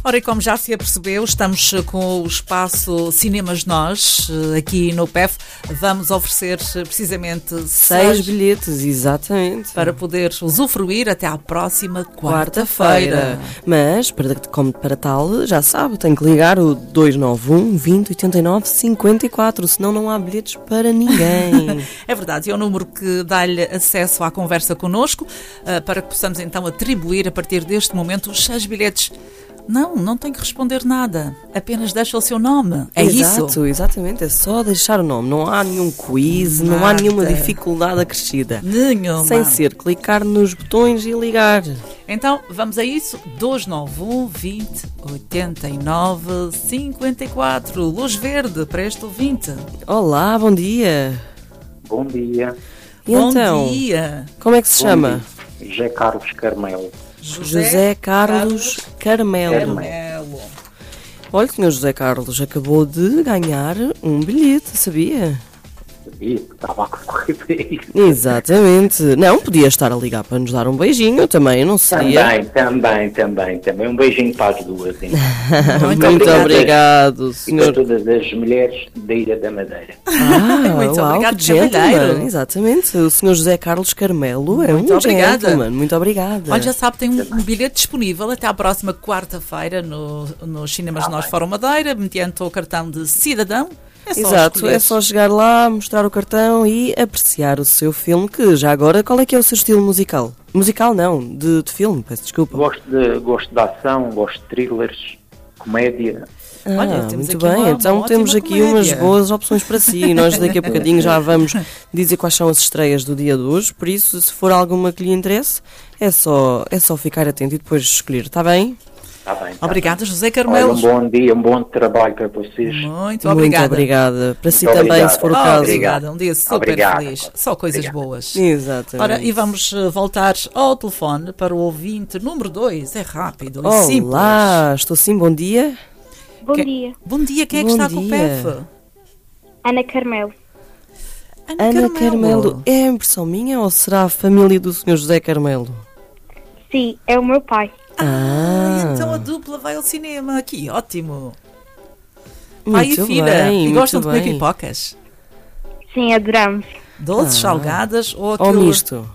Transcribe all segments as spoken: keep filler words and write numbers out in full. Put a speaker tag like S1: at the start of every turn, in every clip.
S1: Ora, e como já se apercebeu, estamos com o espaço Cinemas Nós, aqui no P E F. Vamos oferecer precisamente
S2: seis,
S1: seis
S2: bilhetes, exatamente,
S1: para poder usufruir até à próxima
S2: quarta-feira. Mas, para, como para tal, já sabe, tem que ligar o dois nove um, vinte, oitenta e nove, cinquenta e quatro, senão não há bilhetes para ninguém.
S1: É verdade, é o número que dá-lhe acesso à conversa connosco, para que possamos então atribuir a partir deste momento os seis bilhetes. Não, não tem que responder nada. Apenas deixa o seu nome. É
S2: Exato,
S1: isso?
S2: Exatamente. É só deixar o nome. Não há nenhum quiz,
S1: nada.
S2: Não há nenhuma dificuldade acrescida.
S1: Nenhuma.
S2: Sem ser clicar nos botões e ligar.
S1: Então, vamos a isso. dois nove um, vinte, oitenta e nove, cinquenta e quatro. Luz verde para este ouvinte.
S2: Olá, bom dia.
S3: Bom dia.
S2: E
S1: Bom
S2: então,
S1: dia.
S2: como é que se
S3: Bom
S2: chama?
S3: dia. José Carlos Carmelo.
S1: José,
S2: José Carlos Carmelo.
S1: Carmelo.
S2: Olha, o senhor José Carlos acabou de ganhar um bilhete, sabia?
S3: Sabia que estava a correr bem.
S2: Exatamente. Não, podia estar a ligar para nos dar um beijinho também, não seria?
S3: Também, também, também, também. Um beijinho para as duas. Então.
S2: Muito,
S1: Muito
S2: obrigado,
S3: E
S2: senhor.
S3: para todas as mulheres da Ilha da Madeira.
S2: Ah,
S1: Muito
S2: uau,
S1: obrigado,
S2: que gentleman.
S1: cavalheiro.
S2: Exatamente. O senhor José Carlos Carmelo é
S1: Muito
S2: um
S1: obrigada.
S2: gentleman. Muito obrigada.
S1: Olha, já sabe, tem um, um bilhete disponível até à próxima quarta-feira no, nos Cinemas
S3: Ah,
S1: Nós
S3: bem.
S1: Fórum Madeira, mediante o cartão de cidadão. É só
S2: Exato,
S1: escolher.
S2: é só chegar lá, mostrar o cartão e apreciar o seu filme, que já agora, qual é que é o seu estilo musical? Musical não, de, de filme, peço desculpa.
S3: Gosto de, gosto de ação, gosto de thrillers, comédia.
S2: Ah,
S1: Olha, temos
S2: muito
S1: aqui
S2: bem,
S1: uma-
S2: então
S1: uma
S2: temos
S1: ótima
S2: aqui umas
S1: comédia.
S2: boas opções para si e nós daqui a bocadinho já vamos dizer quais são as estreias do dia de hoje, por isso, se for alguma que lhe interesse, é só, é só ficar atento e depois escolher, está bem?
S3: Está bem. Está
S1: Obrigada, José
S3: bem.
S1: Carmelo.
S3: Olha, um bom dia, um bom trabalho para vocês.
S1: Muito obrigada.
S2: Muito obrigada. Para si
S3: Muito
S2: também,
S3: obrigado.
S2: se for o
S1: Oh,
S2: caso.
S1: obrigada, um dia super
S3: Obrigado.
S1: feliz. Só coisas
S3: Obrigado.
S1: boas.
S2: Exatamente.
S1: Ora, e vamos eh, voltar ao telefone para o ouvinte número dois. É rápido e simples.
S2: Olá, estou sim, bom dia.
S4: Bom
S1: Que-
S4: dia,
S1: Bom dia, quem é que
S2: Bom
S1: está com o
S2: dia.
S1: P E F?
S4: Ana Carmelo.
S2: Ana Carmelo, é a impressão minha ou será a família do senhor José Carmelo?
S4: Sim, é o meu pai.
S1: Ah, então a dupla vai ao cinema. Aqui, ótimo. Pai
S2: Muito
S1: e filha.
S2: bem,
S1: e
S2: muito
S1: gostam de comer
S2: bem.
S1: pipocas?
S4: Sim, adoramos.
S1: Doces,
S2: Ah.
S1: salgadas ou
S2: Ou
S1: aquilo...
S2: misto?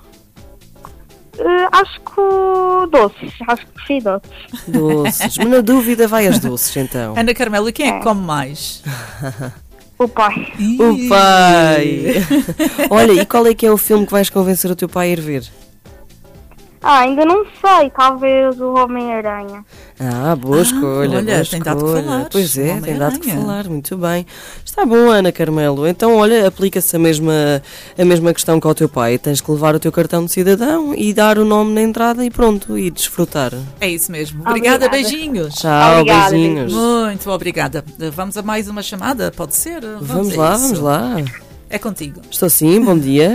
S4: Eh, acho que doces, acho que prefiro doces.
S2: Doces. Mas na dúvida vai as doces, então.
S1: Ana Carmelo, e quem é que come mais?
S4: O pai.
S2: O pai! Olha, e qual é que é o filme que vais convencer o teu pai a ir ver?
S4: Ah, ainda não sei, talvez o Homem-Aranha.
S2: Ah, boa escolha,
S1: olha,
S2: boa
S1: tem dado que
S2: escolha.
S1: falar.
S2: Pois é, tem dado que
S1: Homem-Aranha.
S2: falar, muito bem. Está bom, Ana Carmelo. Então, olha, aplica-se a mesma, a mesma questão que ao teu pai. Tens que levar o teu cartão de cidadão e dar o nome na entrada e pronto, e desfrutar.
S1: É isso mesmo. Obrigada,
S4: Obrigada.
S1: beijinhos.
S2: Tchau,
S4: Obrigada,
S2: beijinhos.
S1: Muito obrigada. Vamos a mais uma chamada? Pode ser?
S2: Vamos
S1: a
S2: lá,
S1: isso.
S2: vamos lá.
S1: É contigo.
S2: Estou sim, bom dia.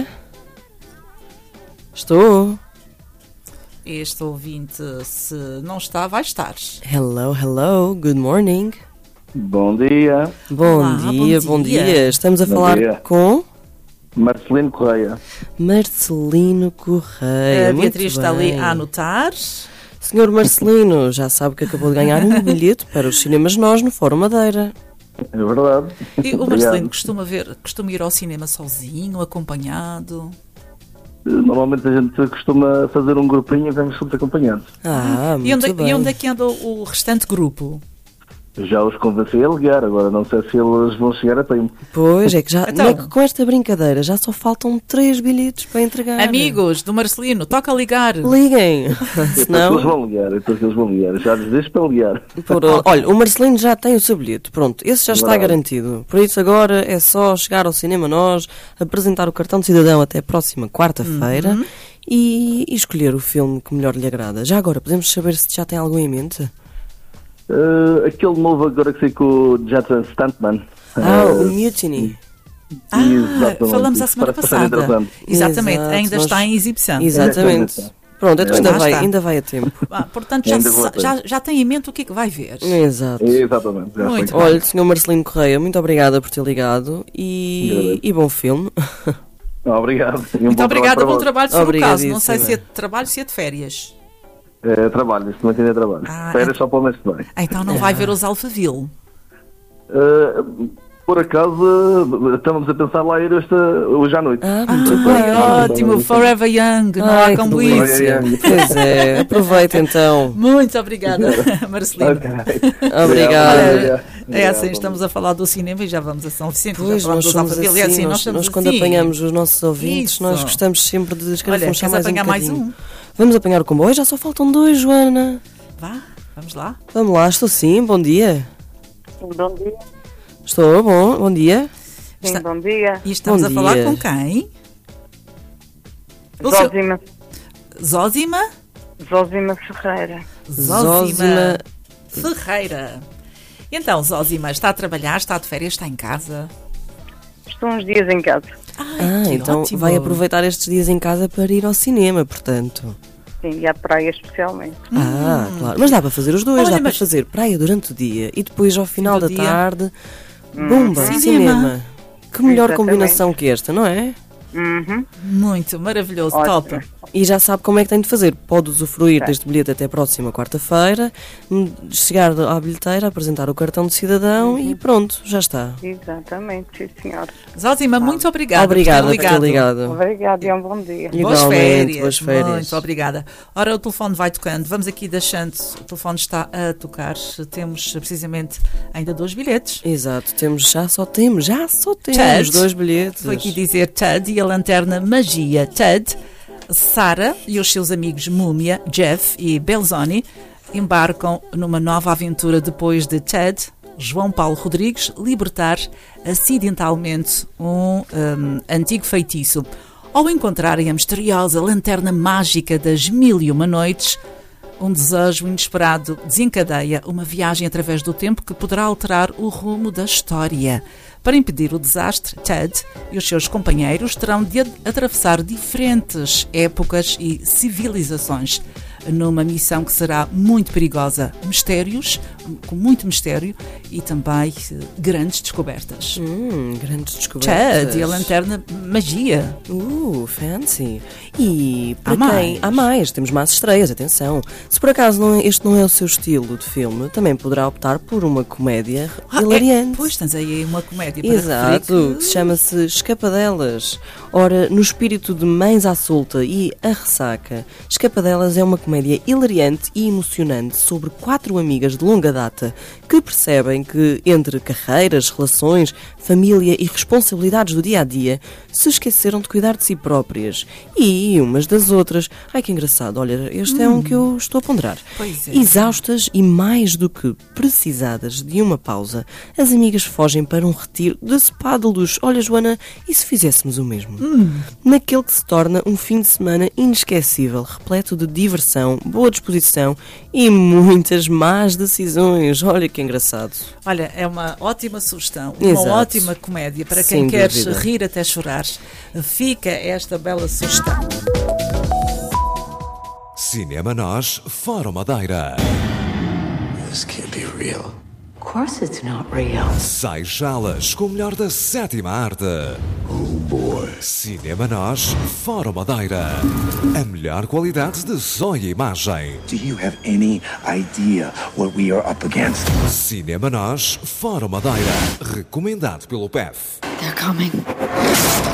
S2: Estou.
S1: Este ouvinte, se não está, vai estar.
S2: Hello, hello, good morning.
S5: Bom dia,
S2: Bom
S1: Olá,
S2: dia,
S1: bom
S2: bom
S1: dia.
S2: dia. Estamos a
S5: Bom
S2: falar
S5: dia.
S2: com
S5: Marcelino Correia.
S2: Marcelino Correia.
S1: a
S2: Muito
S1: Beatriz está ali
S2: bem.
S1: a anotar.
S2: Senhor Marcelino, já sabe que acabou de ganhar um bilhete para os Cinemas Nós no Fórum Madeira.
S5: É verdade.
S1: E o
S5: Obrigado.
S1: Marcelino costuma, ver, costuma ir ao cinema sozinho, acompanhado.
S5: Normalmente a gente costuma fazer um grupinho e vamos todos acompanhados.
S2: Ah, muito
S1: E onde,
S2: bem.
S1: e onde é que anda o o restante grupo?
S5: Já os convenci a ligar, agora não sei se eles vão chegar a tempo.
S2: Pois, é que já
S1: Então.
S2: não é que com esta brincadeira já só faltam três bilhetes para entregar.
S1: Amigos do Marcelino, toca a ligar.
S2: Liguem.
S5: Então que eles
S2: Senão,
S5: vão ligar, então que eles vão ligar. Já lhes deixo para ligar.
S2: por, olha, o Marcelino já tem o seu bilhete. Pronto, esse já está
S5: Verdade.
S2: garantido. Por isso agora é só chegar ao cinema nós, apresentar o cartão de cidadão até a próxima quarta-feira
S1: Uhum.
S2: e, e escolher o filme que melhor lhe agrada. Já agora, podemos saber se já tem algum em mente?
S5: Uh, aquele novo agora que sei com o Jason Stuntman.
S2: Ah,
S5: Uh,
S2: o Mutiny.
S1: Ah,
S5: exatamente.
S1: falamos a
S5: Isso
S1: semana
S5: parece ser
S1: passada.
S5: interessante.
S1: Exatamente,
S2: Exato,
S1: ainda
S2: nós-
S1: está em exibição.
S2: Exatamente.
S5: Exatamente.
S2: Pronto, então
S5: É.
S2: ainda
S1: Lá
S2: vai,
S1: está.
S2: ainda vai a tempo.
S1: Ah, portanto, já,
S5: Ainda vou
S1: sa-
S5: a tempo.
S1: já, já tem em mente o que é que vai ver.
S2: Exato.
S5: Exatamente. Já
S1: Muito
S5: sei.
S1: bem.
S2: Olha, senhor Marcelino Correia, muito obrigada por ter ligado e,
S5: Agradeço.
S2: e bom filme.
S5: Obrigado. E um
S1: Muito
S5: bom
S1: obrigada,
S5: trabalho
S1: bom
S5: para
S1: trabalho, se for o caso. Não sei
S2: Obrigadíssima.
S1: se é de trabalho, se é de férias.
S5: É, trabalho, neste momento ainda trabalho.
S1: Ah,
S5: Férias
S1: é-
S5: só para o mês que vem.
S1: Então não vai ver os Alphaville.
S5: Uh, por acaso, uh, estamos a pensar lá ir esta, hoje à noite.
S2: Ah, muito
S1: Ah,
S2: bem.
S1: ótimo, Forever Young, não há
S2: Ai,
S1: como
S2: que
S1: isso.
S2: delícia. Pois é, aproveita então.
S1: Muito obrigada, Marcelino.
S5: Ok.
S2: Obrigado.
S1: Olha, é assim,
S5: Obrigado.
S1: estamos a falar do cinema e já vamos a São Vicente,
S2: Pois,
S1: já
S2: nós
S1: falamos dos
S2: somos
S1: Alphaville. É
S2: assim,
S1: assim,
S2: nós,
S1: nós, somos
S2: nós quando
S1: assim.
S2: apanhamos os nossos ouvintes,
S1: Isso.
S2: nós gostamos sempre de
S1: Olha,
S2: escarafunchar
S1: queres
S2: mais um
S1: apanhar mais
S2: bocadinho.
S1: um?
S2: Vamos apanhar o comboio? Já só faltam dois, Joana.
S1: Vá, vamos lá.
S2: Vamos lá, estou sim, bom dia.
S4: Sim, bom dia.
S2: Estou, bom, bom dia.
S4: Sim,
S1: Está-
S4: bom dia.
S1: E estamos
S2: Bom
S1: a falar
S2: dia.
S1: com quem? O seu-
S4: Zózima,
S1: Zózima?
S4: Zózima Ferreira.
S1: Zózima Ferreira. Então, Zózima, está a trabalhar, está de férias, está em casa?
S4: Estou uns dias em casa.
S1: Ai,
S2: Ah,
S1: que
S2: então
S1: ótimo.
S2: vai aproveitar estes dias em casa para ir ao cinema, portanto.
S4: Sim, e à praia especialmente.
S2: Ah, claro. Mas dá para fazer os dois,
S1: Olha,
S2: dá
S1: mas-
S2: para fazer praia durante o dia e depois ao final
S1: do
S2: da
S1: dia.
S2: tarde, bomba,
S1: Cinema.
S2: cinema. Que melhor
S4: Exatamente.
S2: combinação que esta, não é?
S4: Uhum.
S1: Muito maravilhoso,
S4: Ótimo.
S1: top.
S2: E já sabe como é que tem de fazer. Pode usufruir
S4: Ok.
S2: deste bilhete até a próxima quarta-feira, hum, chegar à bilheteira, apresentar o cartão de cidadão
S1: Uhum.
S2: e pronto, já está.
S4: Exatamente, sim, senhor.
S1: Zózima, muito obrigada.
S2: Obrigada
S1: por
S2: por
S1: ter
S2: ter
S1: ligado.
S2: ligado.
S4: Obrigada e um bom dia.
S1: Boas
S2: Igualmente,
S1: férias.
S2: boas férias.
S1: Muito obrigada. Ora, o telefone vai tocando. Vamos aqui deixando. O telefone está a tocar. Temos precisamente ainda dois bilhetes.
S2: Exato, temos, já só temos, já só temos
S1: Ted.
S2: dois bilhetes.
S1: Vou aqui dizer Ted e a lanterna Magia. Ted, Sara e os seus amigos Múmia, Jeff e Belzoni embarcam numa nova aventura depois de Ted, João Paulo Rodrigues, libertar acidentalmente um, um, antigo feitiço. Ao encontrarem a misteriosa lanterna mágica das Mil e Uma Noites, um desejo inesperado desencadeia uma viagem através do tempo que poderá alterar o rumo da história. Para impedir o desastre, Ted e os seus companheiros terão de atravessar diferentes épocas e civilizações numa missão que será muito perigosa. Mistérios, com muito mistério e também eh, grandes descobertas.
S2: Hum, grandes descobertas.
S1: Ted e a lanterna Magia.
S2: Uh, fancy. E para
S1: Há
S2: quem?
S1: mais.
S2: Há mais, temos mais estreias, atenção. Se por acaso não, este não é o seu estilo de filme, também poderá optar por uma comédia
S1: Ah,
S2: hilariante.
S1: é, pois, tens aí uma comédia para
S2: Exato,
S1: referir
S2: que se chama-se Escapadelas. Ora, no espírito de Mães à Solta e A Ressaca, Escapadelas é uma comédia hilariante e emocionante sobre quatro amigas de longa data que percebem que, entre carreiras, relações, família e responsabilidades do dia-a-dia, se esqueceram de cuidar de si próprias e umas das outras. Ai, que engraçado, olha, este é um que eu estou a ponderar.
S1: Pois é.
S2: Exaustas e mais do que precisadas de uma pausa, as amigas fogem para um retiro de spa de luxo. Olha, Joana, e se fizéssemos o mesmo? Naquele que se torna um fim de semana inesquecível, repleto de diversão, boa disposição e muitas más decisões. Olha que engraçado.
S1: Olha, é uma ótima sugestão, uma
S2: Exato.
S1: ótima comédia para quem
S2: Sem
S1: quer
S2: dúvida.
S1: rir até chorar. Fica esta bela sugestão.
S6: Cinema Nós, Fórum Madeira.
S7: This can't be real.
S8: Of course it's not real.
S6: Seis salas com o melhor da sétima arte.
S7: Oh boy.
S6: Cinema Nós, Fórum Madeira. A melhor qualidade de som e imagem.
S7: Do you have any idea what we are up against?
S6: Cinema Nós, Fórum Madeira. Recomendado pelo P E F.
S8: They're coming.